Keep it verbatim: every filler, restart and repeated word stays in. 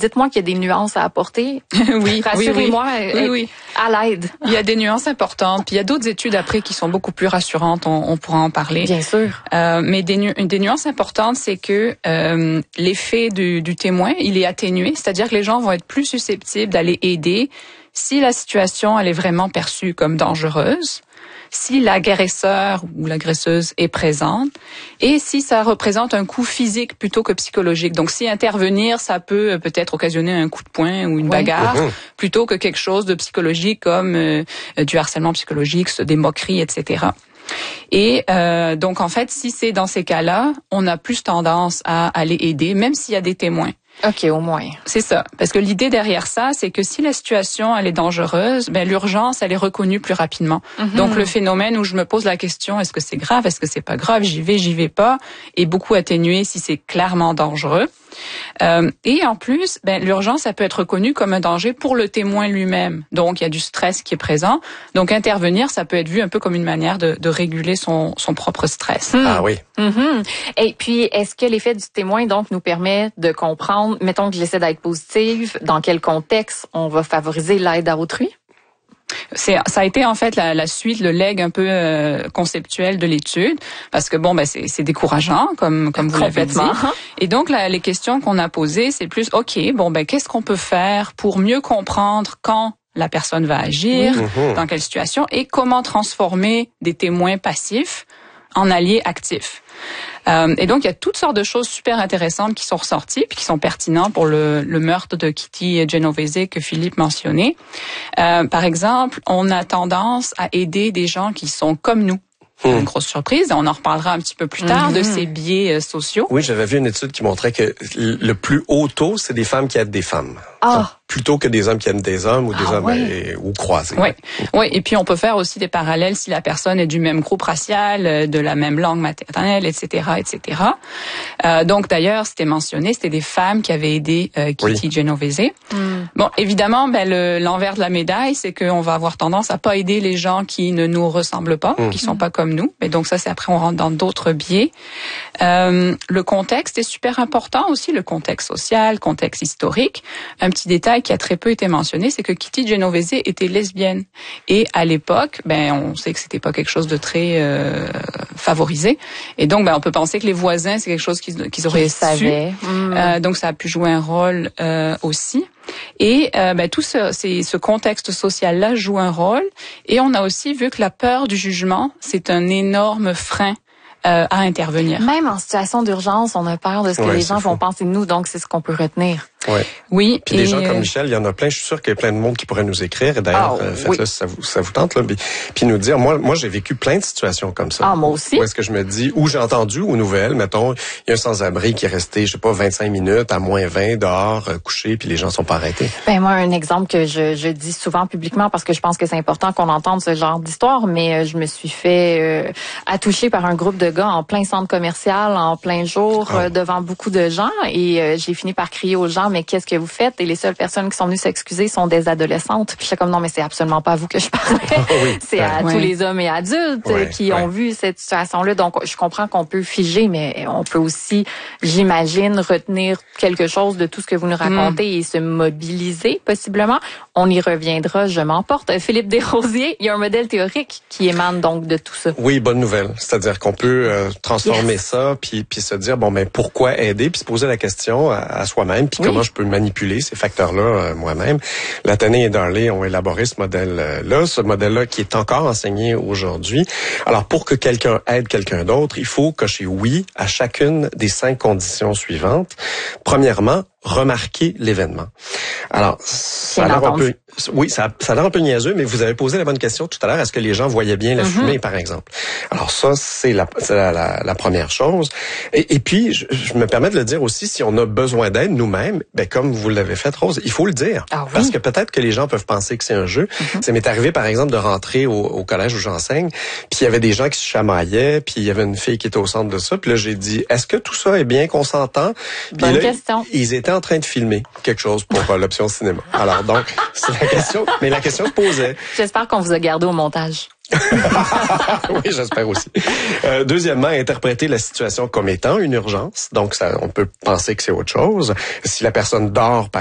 dites-moi qu'il y a des nuances à apporter. oui, rassurez-moi oui, oui. oui, oui. à l'aide. Il y a des nuances importantes, puis il y a d'autres études après qui sont beaucoup plus rassurantes, on, on pourra en parler. Bien sûr. Euh, mais des, nu- des nuances importantes, c'est que euh, l'effet du, du témoin, il est atténué, c'est-à-dire que les gens vont être plus susceptibles d'aller aider si la situation, elle est vraiment perçue comme dangereuse, si l'agresseur ou l'agresseuse est présente et si ça représente un coût physique plutôt que psychologique. Donc, si intervenir, ça peut peut-être occasionner un coup de poing ou une oui. bagarre mmh. plutôt que quelque chose de psychologique comme euh, du harcèlement psychologique, des moqueries, et cetera. Et euh, donc, en fait, si c'est dans ces cas-là, on a plus tendance à aller aider, même s'il y a des témoins. OK, au moins. C'est ça. Parce que l'idée derrière ça, c'est que si la situation, elle est dangereuse, ben, l'urgence, elle est reconnue plus rapidement. Mm-hmm. Donc, le phénomène où je me pose la question, est-ce que c'est grave, est-ce que c'est pas grave, j'y vais, j'y vais pas, est beaucoup atténué si c'est clairement dangereux. Euh, et en plus, ben, l'urgence, ça peut être reconnue comme un danger pour le témoin lui-même. Donc, il y a du stress qui est présent. Donc, intervenir, ça peut être vu un peu comme une manière de, de réguler son, son propre stress. Mmh. Ah oui. Mm-hmm. Et puis, est-ce que l'effet du témoin, donc, nous permet de comprendre, mettons que j'essaie d'être positive, dans quel contexte on va favoriser l'aide à autrui? C'est, ça a été en fait la, la suite, le leg un peu euh, conceptuel de l'étude, parce que bon, ben c'est, c'est décourageant, comme comme vous l'avez dit. Et donc la, les questions qu'on a posées, c'est plus, ok, bon ben qu'est-ce qu'on peut faire pour mieux comprendre quand la personne va agir, mmh. dans quelle situation, et comment transformer des témoins passifs en alliés actifs. Euh, et donc, il y a toutes sortes de choses super intéressantes qui sont ressorties puis qui sont pertinentes pour le, le meurtre de Kitty Genovese que Philippe mentionnait. Euh, par exemple, on a tendance à aider des gens qui sont comme nous. Mmh. Une grosse surprise, on en reparlera un petit peu plus tard mmh. de ces biais euh, sociaux. Oui, j'avais vu une étude qui montrait que le plus haut taux, c'est des femmes qui aident des femmes. Ah! Donc, plutôt que des hommes qui aiment des hommes ou des ah, hommes oui. et, ou croisés. Oui, oui. Et puis on peut faire aussi des parallèles si la personne est du même groupe racial, de la même langue maternelle, et cetera, et cetera. Euh, donc d'ailleurs, c'était mentionné, c'était des femmes qui avaient aidé euh, Kitty oui. Genovese. Mm. Bon, évidemment, ben le, l'envers de la médaille, c'est qu'on va avoir tendance à pas aider les gens qui ne nous ressemblent pas, mm. qui sont pas comme nous. Mais donc ça, c'est après on rentre dans d'autres biais. Euh, le contexte est super important aussi, le contexte social, contexte historique. Un petit détail qui a très peu été mentionné, c'est que Kitty Genovese était lesbienne. Et à l'époque, ben on sait que c'était pas quelque chose de très euh, favorisé. Et donc, ben on peut penser que les voisins, c'est quelque chose qu'ils, qu'ils auraient su. Mmh. Euh, donc, ça a pu jouer un rôle euh, aussi. Et euh, ben, tout ce, c'est, ce contexte social-là joue un rôle. Et on a aussi vu que la peur du jugement, c'est un énorme frein euh, à intervenir. Même en situation d'urgence, on a peur de ce que ouais, les gens fou. vont penser de nous, donc c'est ce qu'on peut retenir. Ouais. Oui. Puis des gens comme Michel, il y en a plein. Je suis sûr qu'il y a plein de monde qui pourrait nous écrire. Et d'ailleurs, ah, euh, faites-le oui. si ça vous, ça vous tente. Là, puis, puis nous dire, moi, moi, j'ai vécu plein de situations comme ça. Ah, moi aussi. Où est-ce que je me dis, où j'ai entendu aux nouvelles, mettons, il y a un sans-abri qui est resté, je sais pas, vingt-cinq minutes à moins vingt dehors, euh, couché, puis les gens sont pas arrêtés. Ben moi, un exemple que je, je dis souvent publiquement parce que je pense que c'est important qu'on entende ce genre d'histoire, mais euh, je me suis fait euh, attoucher par un groupe de gars en plein centre commercial, en plein jour, oh. euh, devant beaucoup de gens, et euh, j'ai fini par crier aux gens, mais qu'est-ce que vous faites? Et les seules personnes qui sont venues s'excuser sont des adolescentes. Puis j'étais comme, non, mais c'est absolument pas à vous que je parlais. oui, c'est à oui. tous les hommes et adultes oui, qui oui. ont vu cette situation-là. Donc, je comprends qu'on peut figer, mais on peut aussi, j'imagine, retenir quelque chose de tout ce que vous nous racontez mm. et se mobiliser, possiblement. On y reviendra, je m'emporte. Philippe Desrosiers, il y a un modèle théorique qui émane donc de tout ça. Oui, bonne nouvelle. C'est-à-dire qu'on peut euh, transformer yes. ça, puis, puis se dire, bon, ben pourquoi aider, puis se poser la question à, à soi-même, puis oui. comment je peux manipuler ces facteurs-là euh, moi-même. Latanney et Darley ont élaboré ce modèle-là, ce modèle-là qui est encore enseigné aujourd'hui. Alors, pour que quelqu'un aide quelqu'un d'autre, il faut cocher oui à chacune des cinq conditions suivantes. Premièrement, remarquer l'événement. Alors, ça a l'air un peu, oui, ça, ça a l'air un peu niaiseux, mais vous avez posé la bonne question tout à l'heure. Est-ce que les gens voyaient bien la mm-hmm. fumée, par exemple? Alors ça, c'est la, c'est la, la, la première chose. Et, et puis, je, je me permets de le dire aussi, si on a besoin d'aide nous-mêmes, ben comme vous l'avez fait, Rose, il faut le dire. Ah oui. Parce que peut-être que les gens peuvent penser que c'est un jeu. Mm-hmm. Ça m'est arrivé, par exemple, de rentrer au, au collège où j'enseigne, puis il y avait des gens qui se chamaillaient, puis il y avait une fille qui était au centre de ça, puis là, j'ai dit, est-ce que tout ça est bien consentant? Puis bonne là, question. Ils étaient en train de filmer quelque chose pour euh, l'option cinéma. Alors donc, c'est la question, mais la question se posait. J'espère qu'on vous a gardé au montage. Oui, j'espère aussi. Euh, deuxièmement, interpréter la situation comme étant une urgence. Donc, ça, on peut penser que c'est autre chose. Si la personne dort, par